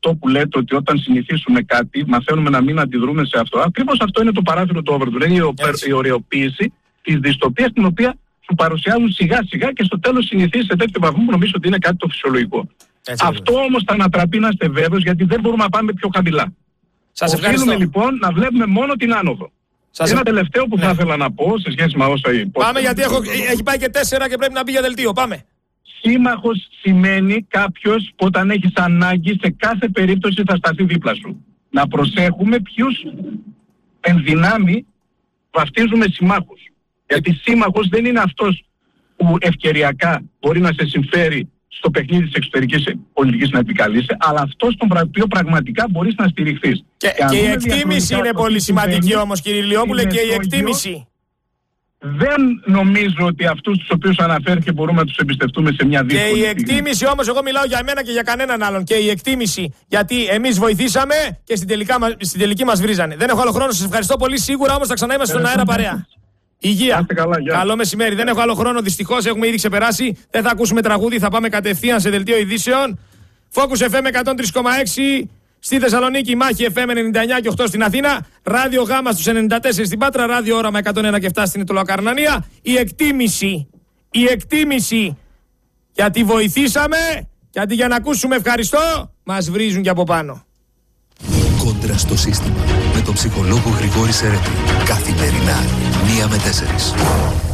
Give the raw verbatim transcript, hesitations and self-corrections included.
αυτό που λέτε ότι όταν συνηθίσουμε κάτι, μαθαίνουμε να μην αντιδρούμε σε αυτό. Ακριβώς αυτό είναι το παράθυρο του Overton. Είναι η οριοποίηση της δυστοπίας, την οποία σου παρουσιάζουν σιγά σιγά και στο τέλος συνηθίσει σε τέτοιο βαθμό που νομίζω ότι είναι κάτι το φυσιολογικό. Έτσι, αυτό βέβαια. Όμως θα ανατραπεί, να είστε βέβαιος, γιατί δεν μπορούμε να πάμε πιο χαμηλά. Σας οφείλουμε λοιπόν να βλέπουμε μόνο την άνοδο. Σας Ένα ευχ... τελευταίο που ναι. θα ήθελα να πω σε σχέση με όσα είπα. Πάμε, γιατί έχω, έχει πάει και τέσσερα και πρέπει να μπει για δελτίο. Πάμε. Σύμμαχος σημαίνει κάποιος που όταν έχεις ανάγκη σε κάθε περίπτωση θα σταθεί δίπλα σου. Να προσέχουμε ποιους ενδυνάμει βαφτίζουμε συμμάχους. Γιατί σύμμαχος δεν είναι αυτός που ευκαιριακά μπορεί να σε συμφέρει στο παιχνίδι της εξωτερικής πολιτικής να επικαλείσαι, αλλά αυτός τον οποίο πραγματικά μπορείς να στηριχθείς. Και, και, και η εκτίμηση είναι πολύ σημαντική όμως, κύριε Ηλιόπουλε, και η εκτίμηση. Δεν νομίζω ότι αυτούς τους οποίους αναφέρθηκε μπορούμε να τους εμπιστευτούμε σε μια δύσκολη Και η εκτίμηση όμως, εγώ μιλάω για μένα και για κανέναν άλλον, και η εκτίμηση, γιατί εμείς βοηθήσαμε και στην, τελικά, στην τελική μας βρίζανε. Δεν έχω άλλο χρόνο, σας ευχαριστώ πολύ, σίγουρα όμως θα ξαναείμαστε στον αέρα παρέα. Υγεία. Καλά, καλό μεσημέρι. Δεν έχω άλλο χρόνο, δυστυχώς έχουμε ήδη ξεπεράσει. Δεν θα ακούσουμε τραγούδι, θα πάμε κατευθείαν σε δελτίο ειδήσεων. Focus εφ εμ εκατόν τρία κόμμα έξι στη Θεσσαλονίκη, Μάχη εφ εμ ενενήντα εννιά και οκτώ στην Αθήνα, Ράδιο Γάμα στους ενενήντα τέσσερα στην Πάτρα, Ράδιο Όραμα εκατόν ένα και επτά στην Ιτωλοακαρνανία. Η εκτίμηση, η εκτίμηση, γιατί βοηθήσαμε, γιατί για να ακούσουμε ευχαριστώ, μας βρίζουν και από πάνω. Κόντρα στο σύστημα με τον ψυχολόγο Γρηγόρη Σερέτη. Καθημερινά, μία με τέσσερις.